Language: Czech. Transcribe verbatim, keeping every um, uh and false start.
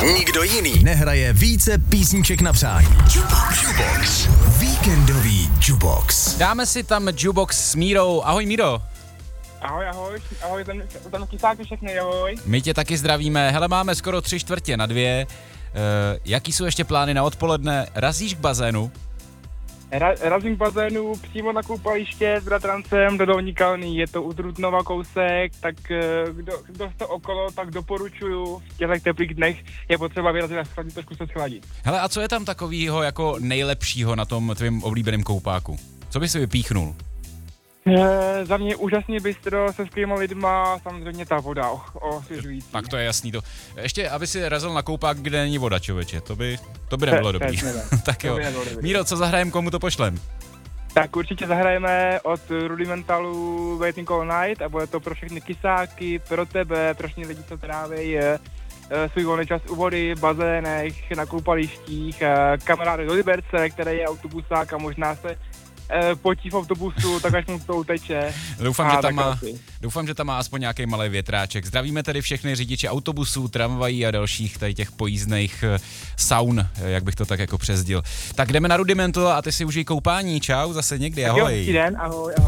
Nikdo jiný nehraje více písniček na přání. Jukebox. Jukebox. Víkendový Jukebox. Dáme si tam Jukebox s Mírou. Ahoj Míro. Ahoj, ahoj, ahoj, tam, tam kysáky všechny, ahoj. My tě taky zdravíme. Hele, máme skoro tři čtvrtě na dvě. Uh, jaký jsou ještě plány na odpoledne? Razíš k bazénu? Ra, razím k bazénu přímo na koupaliště s bratrancem do Dolní Kalný. Je to u Trutnova kousek, tak kdo, kdo jste okolo, tak doporučuju. V těchto teplých dnech je potřeba vyrazit a schladit, trošku se schladit. Hele, a co je tam takového jako nejlepšího na tom tvým oblíbeném koupáku? Co by si vypíchnul? E, za mě úžasně bystro se skvělýma lidma, samozřejmě ta voda osvěžující. Tak to je jasný to. Ještě, aby si razil na koupák, kde není voda, člověče, to by, to by nebylo dobrý. Tak jo. Míro, co zahrajem, komu to pošlem? Tak určitě zahrajeme od Rudimentalu Waiting All Night a bude to pro všechny kysáky, pro tebe, pro všechny lidi, co tráví svůj volný čas u vody, bazénech, na koupalištích, kamarády do Liberce, který je autobusák a možná se potí v autobusu, tak až mu to uteče. Doufám, že tam má, doufám, že tam má aspoň nějaký malý větráček. Zdravíme tedy všechny řidiče autobusů, tramvají a dalších tady těch pojízdných saun, jak bych to tak jako přezdil. Tak jdeme na Rudimentu a ty si užij koupání. Čau, zase někdy, ahoj. Tak jo, den, ahoj, ahoj.